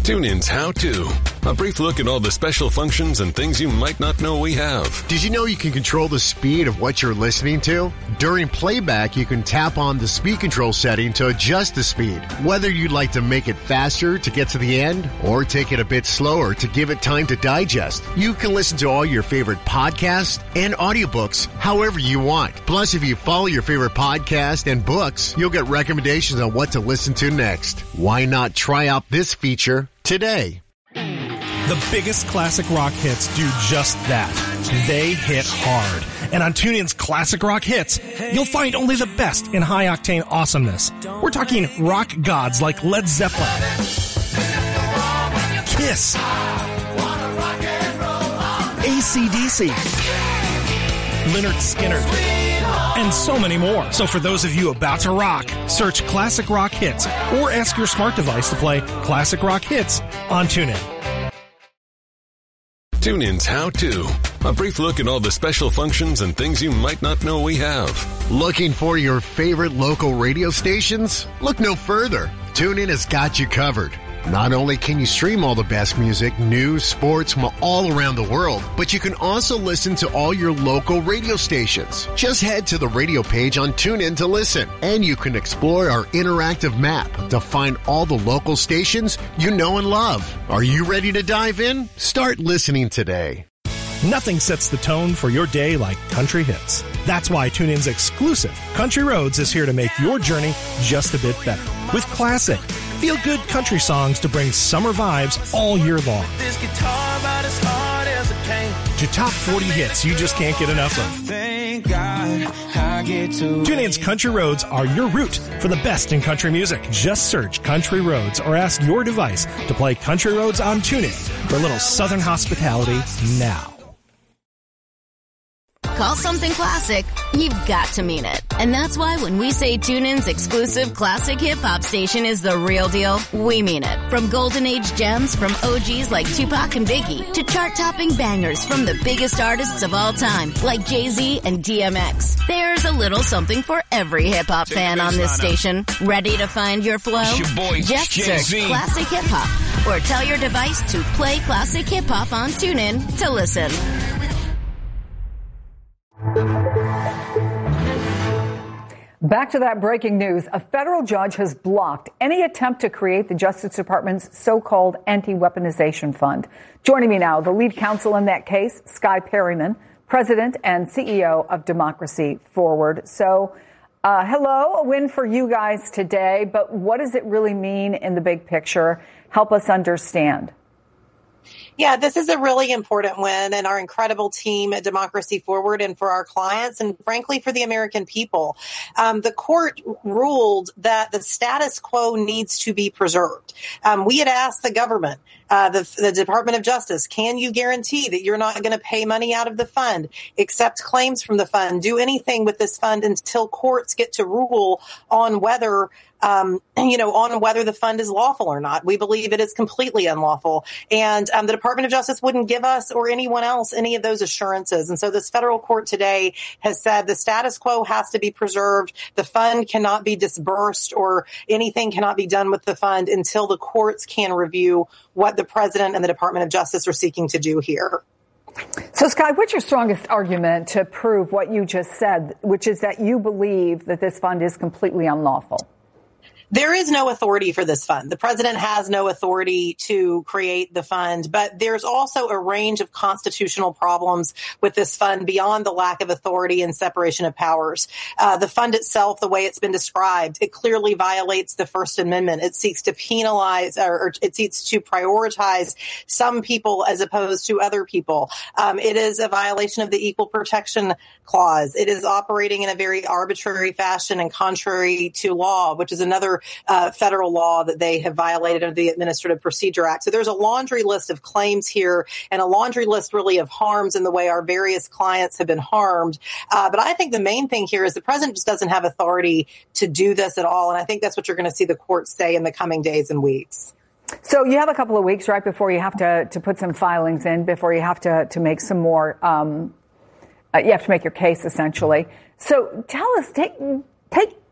TuneIn's How To. A brief look at all the special functions and things you might not know we have. Did you know you can control the speed of what you're listening to? During playback, you can tap on the speed control setting to adjust the speed. Whether you'd like to make it faster to get to the end or take it a bit slower to give it time to digest, you can listen to all your favorite podcasts and audiobooks however you want. Plus, if you follow your favorite podcast and books, you'll get recommendations on what to listen to next. Why not try out this feature today? The biggest classic rock hits do just that. They hit hard. And on TuneIn's Classic Rock Hits, you'll find only the best in high-octane awesomeness. We're talking rock gods like Led Zeppelin, Kiss, AC/DC, Lynyrd Skynyrd, and so many more. So for those of you about to rock, search Classic Rock Hits or ask your smart device to play Classic Rock Hits on TuneIn. TuneIn's How To. A brief look at all the special functions and things you might not know we have. Looking for your favorite local radio stations? Look no further. TuneIn has got you covered. Not only can you stream all the best music, news, sports from all around the world, but you can also listen to all your local radio stations. Just head to the radio page on TuneIn to listen, and you can explore our interactive map to find all the local stations you know and love. Are you ready to dive in? Start listening today. Nothing sets the tone for your day like country hits. That's why TuneIn's exclusive Country Roads is here to make your journey just a bit better. With classic, feel-good country songs to bring summer vibes all year long. This guitar about as hard as it can. To top 40 hits you just can't get enough of. Thank God I get to. TuneIn's Country Roads are your route for the best in country music. Just search Country Roads or ask your device to play Country Roads on TuneIn for a little Southern hospitality now. Call something classic, you've got to mean it. And that's why when we say TuneIn's exclusive classic hip-hop station is the real deal, we mean it. From golden age gems from OGs like Tupac and Biggie to chart-topping bangers from the biggest artists of all time like Jay-Z and DMX. There's a little something for every hip-hop fan on this station. Ready to find your flow? Just search Classic Hip-Hop or tell your device to play Classic Hip-Hop on TuneIn to listen. Back to that breaking news. A federal judge has blocked any attempt to create the Justice Department's so-called anti-weaponization fund. Joining me now, the lead counsel in that case, Skye Perryman, president and CEO of Democracy Forward. So, hello, a win for you guys today, but what does it really mean in the big picture? Help us understand. Yeah, this is a really important win, and our incredible team at Democracy Forward and for our clients and frankly for the American people. The court ruled that the status quo needs to be preserved. We had asked the government, the Department of Justice, can you guarantee that you're not going to pay money out of the fund, accept claims from the fund, do anything with this fund until courts get to rule on whether on whether the fund is lawful or not. We believe it is completely unlawful. And the Department of Justice wouldn't give us or anyone else any of those assurances. And so this federal court today has said the status quo has to be preserved. The fund cannot be disbursed or anything cannot be done with the fund until the courts can review what the president and the Department of Justice are seeking to do here. So, Skye, what's your strongest argument to prove what you just said, which is that you believe that this fund is completely unlawful? There is no authority for this fund. The president has no authority to create the fund, but there's also a range of constitutional problems with this fund beyond the lack of authority and separation of powers. The fund itself, the way it's been described, it clearly violates the First Amendment. It seeks to penalize or it seeks to prioritize some people as opposed to other people. It is a violation of the Equal Protection Clause. It is operating in a very arbitrary fashion and contrary to law, which is another federal law that they have violated under the Administrative Procedure Act. So there's a laundry list of claims here and a laundry list really of harms in the way our various clients have been harmed. But I think the main thing here is the president just doesn't have authority to do this at all. And I think that's what you're going to see the courts say in the coming days and weeks. So you have a couple of weeks, right, before you have to put some filings in, before you have to make some more, you have to make your case, essentially. So tell us, take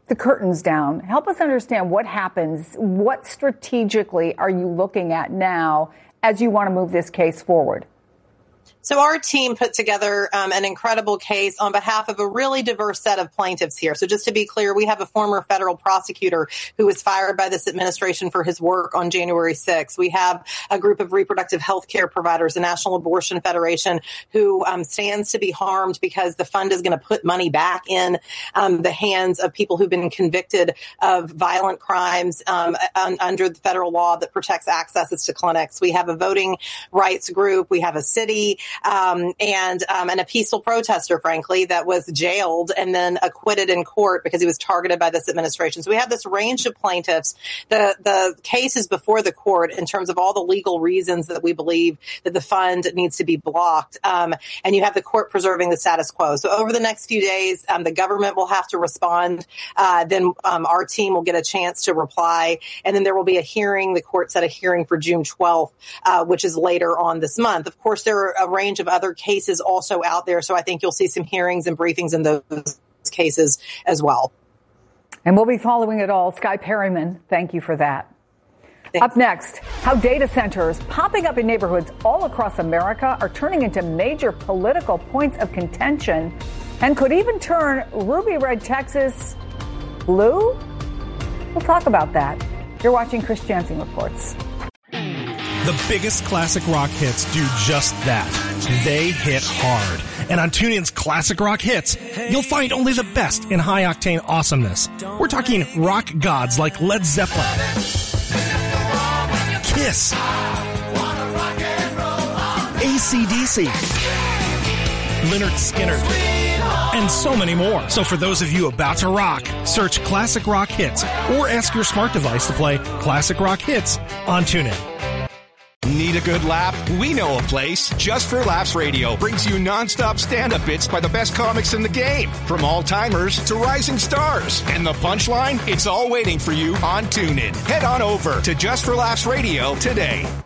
the curtains down. Help us understand what happens. What strategically are you looking at now as you want to move this case forward? So our team put together an incredible case on behalf of a really diverse set of plaintiffs here. So just to be clear, we have a former federal prosecutor who was fired by this administration for his work on January 6th. We have a group of reproductive health care providers, the National Abortion Federation, who stands to be harmed because the fund is going to put money back in the hands of people who've been convicted of violent crimes under the federal law that protects access to clinics. We have a voting rights group. We have a city and a peaceful protester, frankly, that was jailed and then acquitted in court because he was targeted by this administration. So we have this range of plaintiffs. The case is before the court in terms of all the legal reasons that we believe that the fund needs to be blocked. And you have the court preserving the status quo. So over the next few days, the government will have to respond. Then our team will get a chance to reply. And then there will be a hearing. The court set a hearing for June 12th, which is later on this month. Of course, there are a range of other cases also out there. So I think you'll see some hearings and briefings in those cases as well. And we'll be following it all. Skye Perryman, thank you for that. Thanks. Up next, how data centers popping up in neighborhoods all across America are turning into major political points of contention and could even turn ruby red Texas blue? We'll talk about that. You're watching Chris Jansing Reports. The biggest classic rock hits do just that. They hit hard. And on TuneIn's Classic Rock Hits, you'll find only the best in high-octane awesomeness. We're talking rock gods like Led Zeppelin, Kiss, AC/DC, Lynyrd Skynyrd, and so many more. So for those of you about to rock, search Classic Rock Hits or ask your smart device to play Classic Rock Hits on TuneIn. Need a good laugh? We know a place. Just for Laughs Radio brings you nonstop stand-up bits by the best comics in the game, from all-timers to rising stars. And the punchline? It's all waiting for you on TuneIn. Head on over to Just for Laughs Radio today.